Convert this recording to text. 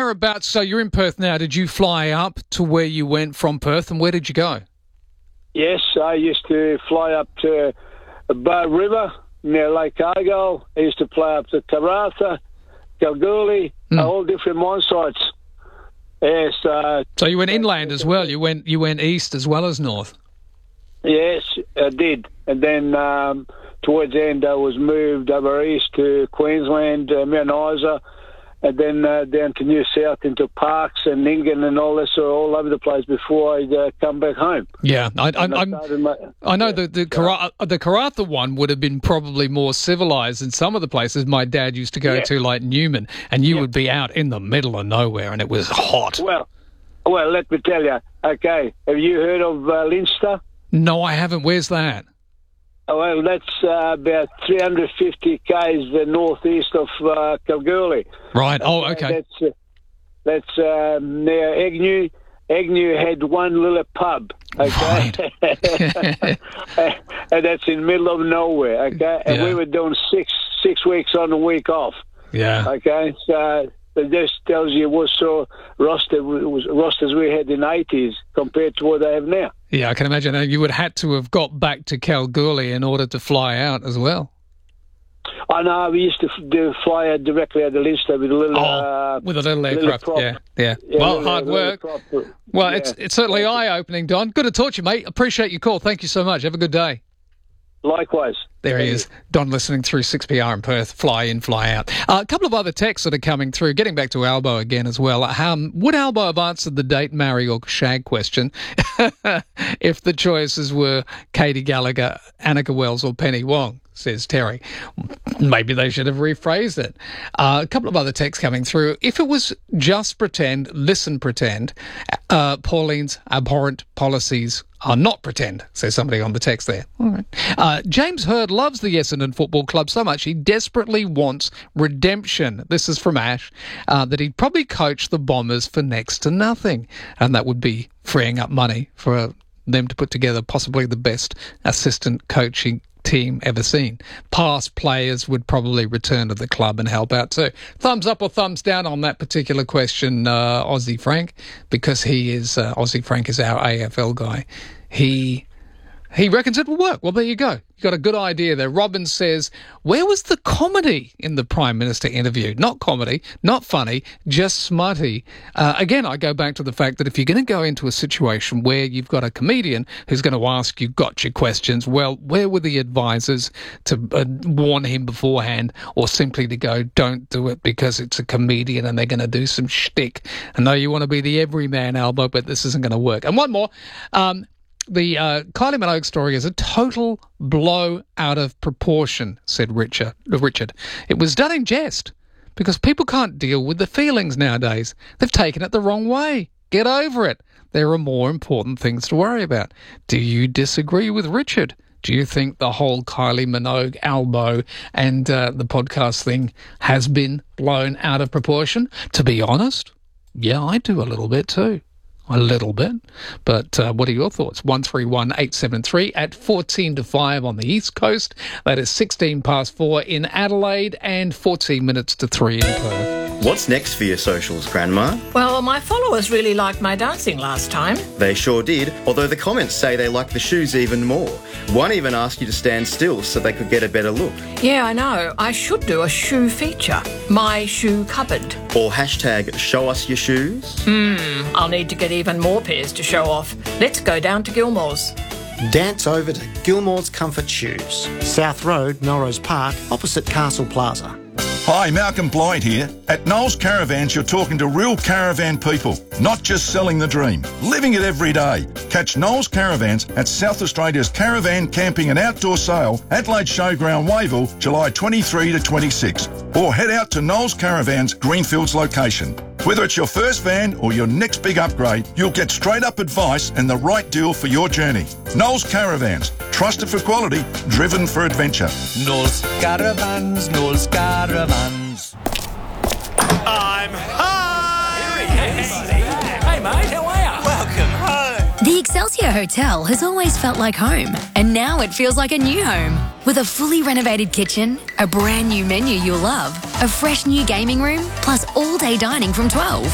whereabouts? So you're in Perth now. Did you fly up to where you went from Perth, and where did you go? Yes, I used to fly up to Bow River near Lake Argyle. I used to fly up to Karratha, Kalgoorlie, all different mine sites. Yes. So you went inland as well. You went east as well as north. Yes, I did. And then towards the end, I was moved over east to Queensland, Mount Isa, and then down to New South into Parks and Ningen and all this, all over the place before I come back home. Yeah, I know the Karratha one would have been probably more civilised than some of the places my dad used to go to, like Newman, and you would be out in the middle of nowhere, and it was hot. Well, let me tell you. Okay, have you heard of Leinster? No, I haven't. Where's that? Well, that's about 350 k's northeast of Kalgoorlie. Right. Oh, okay. That's near Agnew. Agnew had one little pub. Okay. Right. And that's in the middle of nowhere. Okay. And we were doing six weeks on, a week off. Yeah. Okay. So it just tells you what sort of rosters we had in the 80s compared to what they have now. Yeah, I can imagine. You would have had to have got back to Kalgoorlie in order to fly out as well. I know. We used to fly out directly at the Leinster with a little... with a little aircraft. Yeah. Well, hard work. Well, it's certainly eye-opening, Don. Good to talk to you, mate. Appreciate your call. Thank you so much. Have a good day. Likewise. There he is, Don, listening through 6PR in Perth, fly in, fly out. A couple of other texts that are coming through, getting back to Albo again as well. Would Albo have answered the date, marry or shag question if the choices were Katie Gallagher, Annika Wells or Penny Wong, says Terry. Maybe they should have rephrased it. A couple of other texts coming through. If it was just pretend, listen pretend, Pauline's abhorrent policies are not pretend, says somebody on the text there. All right. James Hurd loves the Essendon Football Club so much he desperately wants redemption. This is from Ash, that he'd probably coach the Bombers for next to nothing, and that would be freeing up money for them to put together possibly the best assistant coaching team ever seen. Past players would probably return to the club and help out too. Thumbs up or thumbs down on that particular question, Aussie Frank, because Aussie Frank is our AFL guy. He reckons it will work. Well, there you go. You got a good idea there. Robin says, where was the comedy in the Prime Minister interview? Not comedy, not funny, just smutty. Again, I go back to the fact that if you're going to go into a situation where you've got a comedian who's going to ask you gotcha questions, well, where were the advisors to warn him beforehand, or simply to go, don't do it because it's a comedian and they're going to do some shtick? I know you want to be the everyman, Albo, but this isn't going to work. And one more. The Kylie Minogue story is a total blow out of proportion, said Richard. It was done in jest because people can't deal with the feelings nowadays. They've taken it the wrong way. Get over it. There are more important things to worry about. Do you disagree with Richard? Do you think the whole Kylie Minogue, Albo and the podcast thing has been blown out of proportion? To be honest, yeah, I do a little bit too. A little bit. But what are your thoughts? 131873 at 14 to 5 on the East Coast. That is 16 past 4 in Adelaide and 14 minutes to 3 in Perth. What's next for your socials, Grandma? Well, my followers really liked my dancing last time. They sure did, although the comments say they like the shoes even more. One even asked you to stand still so they could get a better look. Yeah, I know. I should do a shoe feature. My shoe cupboard. Or hashtag show us your shoes. I'll need to get even more pairs to show off. Let's go down to Gilmore's. Dance over to Gilmore's Comfort Shoes, South Road, Melrose Park, opposite Castle Plaza. Hi, Malcolm Blight here. At Knowles Caravans, you're talking to real caravan people, not just selling the dream, living it every day. Catch Knowles Caravans at South Australia's Caravan Camping and Outdoor Sale, Adelaide Showground, Wavell, July 23 to 26. Or head out to Knowles Caravans, Greenfields location. Whether it's your first van or your next big upgrade, you'll get straight-up advice and the right deal for your journey. Knowles Caravans, trusted for quality, driven for adventure. Knowles Caravans, Knowles Caravans. I'm home! Hey, mate, how are you? Welcome home. The Excelsior Hotel has always felt like home, and now it feels like a new home. With a fully renovated kitchen, a brand new menu you'll love, a fresh new gaming room, plus all-day dining from 12.